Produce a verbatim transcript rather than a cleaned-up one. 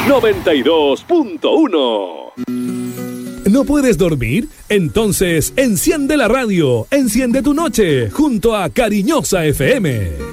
noventa y dos punto uno. ¿No puedes dormir? Entonces enciende la radio, enciende tu noche junto a Cariñosa F M.